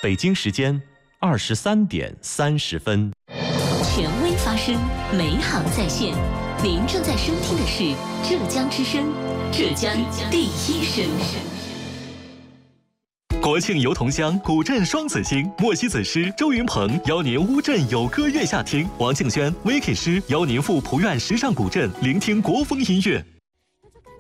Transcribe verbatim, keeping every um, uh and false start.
北京时间二十三点三十分。 权威发声，美好在线。您正在收听的是浙江之声，浙江第一声。 国庆游桐乡，古镇双子星，莫西子诗、周云鹏邀您乌镇有歌月下听，王庆轩、Vicky 诗邀您赴蒲苑时尚古镇聆听国风音乐。